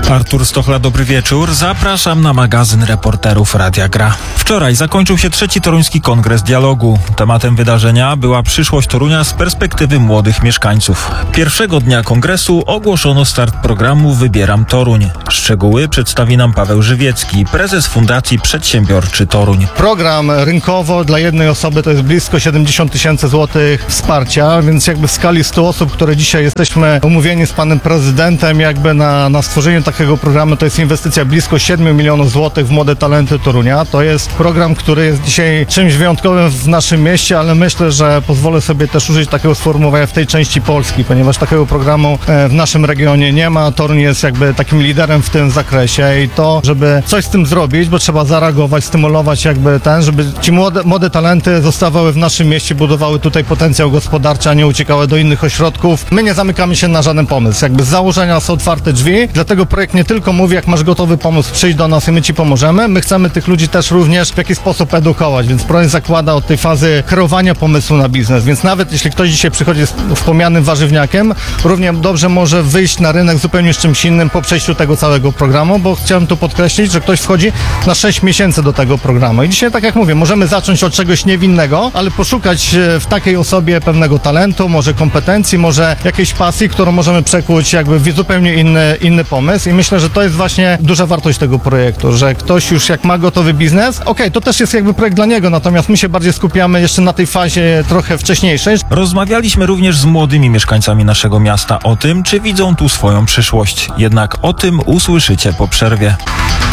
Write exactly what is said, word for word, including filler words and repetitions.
Artur Stochla, dobry wieczór. Zapraszam na magazyn reporterów Radia Gra. Wczoraj zakończył się trzeci toruński kongres dialogu. Tematem wydarzenia była przyszłość Torunia z perspektywy młodych mieszkańców. Pierwszego dnia kongresu ogłoszono start programu Wybieram Toruń. Szczegóły przedstawi nam Paweł Żywiecki, prezes Fundacji Przedsiębiorczy Toruń. Program rynkowo dla jednej osoby to jest blisko siedemdziesiąt tysięcy złotych wsparcia, więc jakby w skali stu osób, które dzisiaj jesteśmy umówieni z panem prezydentem jakby na, na stworzeniu takiego programu, to jest inwestycja blisko siedmiu milionów złotych w młode talenty Torunia. To jest program, który jest dzisiaj czymś wyjątkowym w naszym mieście, ale myślę, że pozwolę sobie też użyć takiego sformułowania w tej części Polski, ponieważ takiego programu w naszym regionie nie ma. Toruń jest jakby takim liderem w tym zakresie i to, żeby coś z tym zrobić, bo trzeba zareagować, stymulować jakby ten, żeby ci młode, młode talenty zostawały w naszym mieście, budowały tutaj potencjał gospodarczy, a nie uciekały do innych ośrodków. My nie zamykamy się na żaden pomysł. Jakby z założenia są otwarte drzwi, dlatego projekt nie tylko mówi, jak masz gotowy pomysł, przyjdź do nas i my ci pomożemy. My chcemy tych ludzi też również w jakiś sposób edukować, więc projekt zakłada od tej fazy kreowania pomysłu na biznes, więc nawet jeśli ktoś dzisiaj przychodzi z wspomnianym warzywniakiem, równie dobrze może wyjść na rynek zupełnie z czymś innym po przejściu tego całego programu, bo chciałem tu podkreślić, że ktoś wchodzi na sześć miesięcy do tego programu i dzisiaj, tak jak mówię, możemy zacząć od czegoś niewinnego, ale poszukać w takiej osobie pewnego talentu, może kompetencji, może jakiejś pasji, którą możemy przekuć jakby w zupełnie inny, inny pomysł i myślę, że to jest właśnie duża wartość tego projektu, że ktoś już jak ma gotowy biznes, okej, okay, to też jest jakby projekt dla niego, natomiast my się bardziej skupiamy jeszcze na tej fazie trochę wcześniejszej. Rozmawialiśmy również z młodymi mieszkańcami naszego miasta o tym, czy widzą tu swoją przyszłość. Jednak o tym usłyszycie po przerwie.